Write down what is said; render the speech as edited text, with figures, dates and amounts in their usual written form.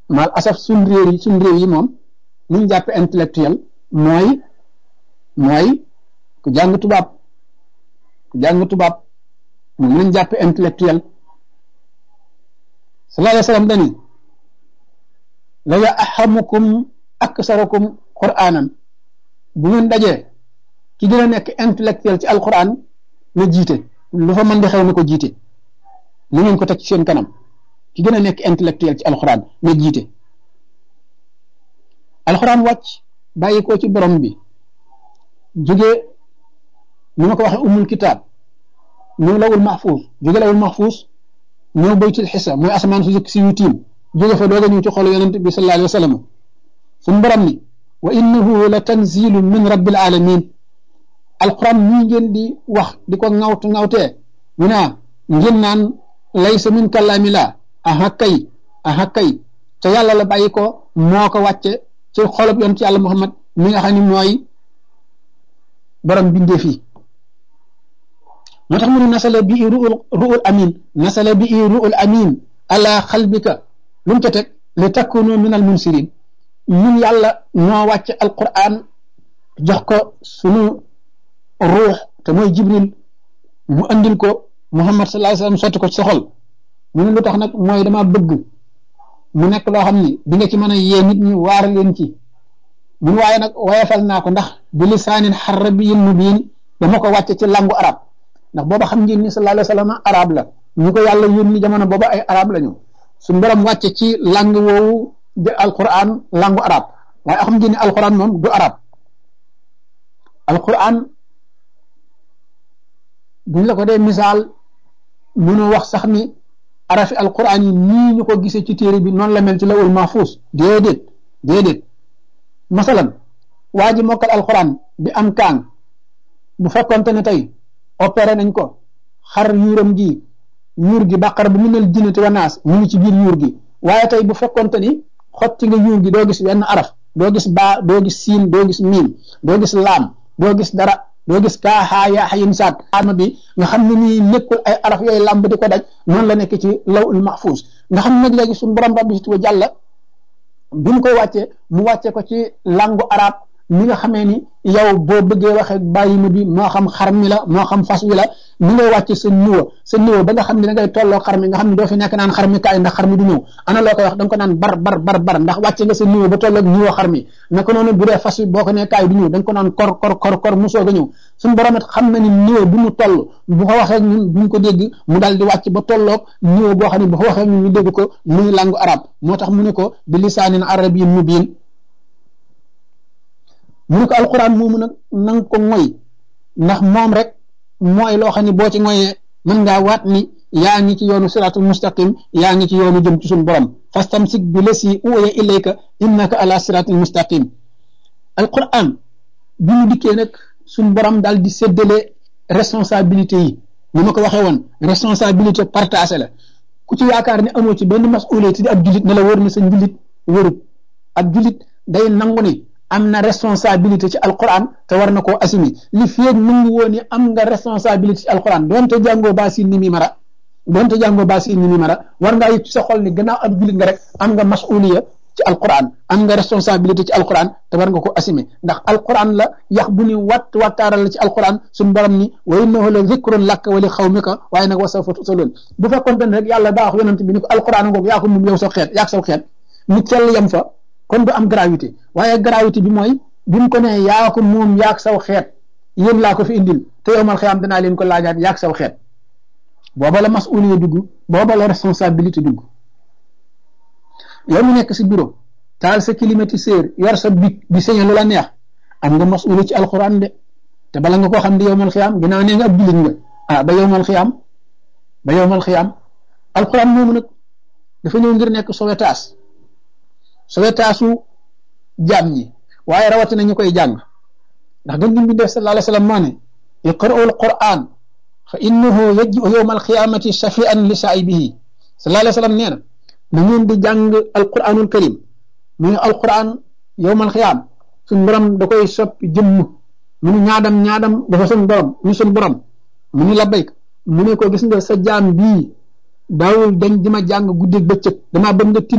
mal asaf suñ réew yi moom ñu jàppe intellectuel mooy ku jàng tubaab moom lañ jàppe intellectuel. sallallahu alayhi wa sallam dani la ya ahamukum aksarukum qur'anan bu ngeen dajee ki gën a nekk intellectuel ci alquran na jiite lu fa mën di xew na ko jiite na ngeen ko teg ci seen kanam ki gën a nekk intellectuel ci alquran na jiite. alquran wàcc bàyyi ko ci borom bi jóge ni ma ko waxee umul kitaab ñëw lawul mahfuus jóge lawul mahfuus ñëw baytul xisa mooy asamaan su si yu tiim jóge fa doog a ñëw ci xolu yonent bi sallallahu alayhi wa sallam suñu borom ni wa innahu la tanzilu min rabbil alamin. alquran ñii ngeen di wax di ko ŋawtee mu ne ngeen naan laysa min kalaami la aha kay te yàlla la bàyyi ko moo ko wàcce ci xolub yonent yàlla Muhammad mi nga xam ne mooy borom bindee fii. moo tax mu ne nasala bi ru'ul amin ala xalbika lu mu ca teg li takunu min al munsirin. ñun yàlla ñoo wàcce alquran jox ko sunu ruux te mooy jibril mu andil ko Muhammad sallallahu alayhi wa sallam sotti ko ci sa xol. mu ne lu tax nag mooy dama bëgg mu nekk loo xam ni di nga ci mën a yee nit ñi waar leen ci. mun waaye nag wayefal naa ko ndax bi lisaanin xarabiyyin mubiin dama ko wàcce ci langu arab ndax booba xam ngeen ni sallallahu alayhi wa sallam arab la ñu ko yàlla yónni jamono booba ay arab la ñu suñu borom wàcce ci lang woowu de alquran langu arab waaye xam ngeen ni alquran moom du arab. alquran buñ la ko dee misaal mënoo wax sax ni arafi alquran yi nii ñu ko gisee ci téere bi noonu la mel ci lawul mahfuus déedéet masalan waa ji mokkal alquran bi am kaan bu fekkonte ne tey opéré nañ ko xar yuuram gi yuur gi bàqara bu minal jinnati wa naas mu ngi ci biir yuur gi waaye tey bu fekkonte ni xotti nga yuur gi doo gis wenn araf doo gis baa doo gis siin doo gis miim doo gis laam doo gis dara doo gis kaa xaa yaa xayin saat arma bi nga xam ne nii nekkul ay araf yooyu làmb di ko daj noonu la nekk ci lawul mahfuus nga xam ne nag léegi suñu borom rabbi wa jàlla bi mu koy wàccee mu wàcce ko ci langu arab mi nga xamee ni yow boo bëggee waxee bàyyi ma bi moo xam xar mi la moo xam fas wi la mi ngay wàcce sa niveau ba nga xam ne da ngay tolloo xar mi nga xam ne doo fi nekk naan xar mi kaay ndax xar mi du ñëw ana loo koy wax da nga ko naan bar ndax wàcce nga sa niveau ba tolloog niveau xar mi naka noonu bu dee fas wi boo ko nee kaay du ñëw da nga ko naan kor mu soog a ñëw suñu borom it xam na ni niveau bi mu toll bu ko waxee ñun duñ ko dégg mu daal di wàcc ba tolloog niveau boo xam ne bu ko waxee ñun ñu dégg ko muy langu arab moo tax mu ne ko bi lisaanin arabiyyin mubiin. mu ne ko alquran moomu nag nanga ko moy ndax moom rek mooy loo xam ne boo ci moyee mën ngaa waat ni yaa ngi ci yoonu siraatul mustaqim yaa ngi ci yoonu jëm ci suñu borom fastamsik bi lasi uwaya ilayka innaka ala siraatil mustaqim. alquran bi mu dikkee nag suñu borom daal di séddale responsabilité yi ni ma ko waxee woon responsabilité partagée la ku ci yaakaar ne amoo ci benn masuuliyati di ab jullit ne la wóor na sa njullit wérut ab jullit day nangu ni am na responsabilité ci alquran te war na koo assumé li feeg nangu woon ni am nga responsabilité ci alquran doonte jàngoo baasin ni mi mara war ngaa yëg ci sa xol ni gannaaw ab jullit nga rek am nga masuuliya ci alquran am nga responsabilité ci alquran te war nga ko assumé ndax alquran la yax bu ni wattaaral la ci alquran suñu borom ni wa innahu la zikrun laka wa li xawmika waaye nag wa sawfa tusaloon bu fekkoon ne rek yàlla daa wax yonent bi ni ko alquran ngoog yaa ko moom yow sa xeet yaag saw xeet ñu tell yam fa kon du am gravité waaye gravité bi mooy bi mu ko ne yaa ko moom yaag saw xeet yéen laa ko fi indil te yow mal xiyaam danaa leen ko laajaat yaag saw xeet booba la masuuliya dugg booba la responsabilité dugg. yow mu nekk si bureau taal sa climatiseur yor sa bic di sañe lu la neex am nga masuuliya ci alxuraan de te bala nga koo xam di yow mal xiyaam ginnaaw nee nga ab jullit nga ba yow mal xiyaam alxuraan moomu nag dafa ñëw ngir nekk sowetaasu jaam ñi waaye rawatina ñu koy jàng ndax gën gi bi def sallallahu alayhi wa sallam moo ne iqra'u alquran fa innahu yaji'u yawma alqiyamati shafi'an li saa'ibihi sallallahu alayhi wa sallam nee na ngeen di jàng alquranul karim muy alquran yawma alqiyam suñ borom da koy soppi jëmm mu ni ñaadam dafa suñ borom mu ni labbayk mu ne ko gis nga sa jaam bii daawul dañ di ma jàng guddeeg bëccëg damaa bëgg nga